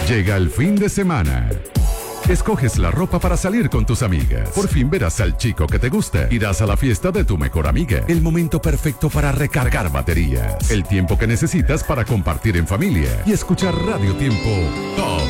Llega el fin de semana. Escoges la ropa para salir con tus amigas. Por fin verás al chico que te gusta. Irás a la fiesta de tu mejor amiga. El momento perfecto para recargar baterías. El tiempo que necesitas para compartir en familia y escuchar Radio Tiempo Top.